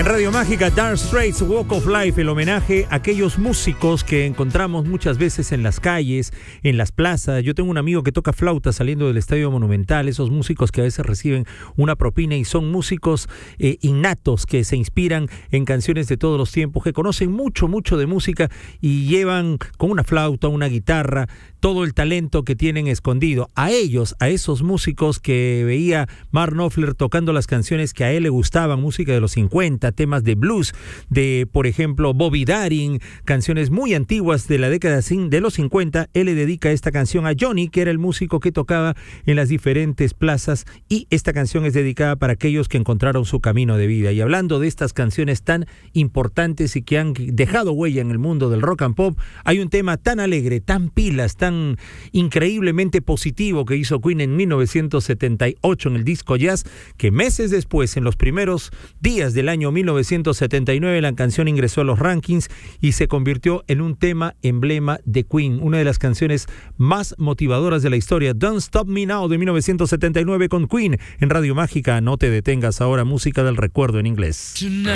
En Radio Mágica, Dire Straits, Walk of Life, el homenaje a aquellos músicos que encontramos muchas veces en las calles, en las plazas. Yo tengo un amigo que toca flauta saliendo del Estadio Monumental, esos músicos que a veces reciben una propina y son músicos innatos que se inspiran en canciones de todos los tiempos, que conocen mucho de música y llevan con una flauta, una guitarra, todo el talento que tienen escondido. A ellos, a esos músicos que veía Mark Knopfler tocando las canciones que a él le gustaban, música de los 50, temas de blues, de, por ejemplo, Bobby Darin, canciones muy antiguas de la década de los 50, él le dedica esta canción a Johnny, que era el músico que tocaba en las diferentes plazas, y esta canción es dedicada para aquellos que encontraron su camino de vida. Y hablando de estas canciones tan importantes y que han dejado huella en el mundo del rock and pop, hay un tema tan alegre, tan pilas, tan increíblemente positivo que hizo Queen en 1978 en el disco Jazz, que meses después, en los primeros días del año 1979, la canción ingresó a los rankings y se convirtió en un tema emblema de Queen, una de las canciones más motivadoras de la historia. Don't Stop Me Now, de 1979, con Queen en Radio Mágica. No te detengas ahora, música del recuerdo en inglés.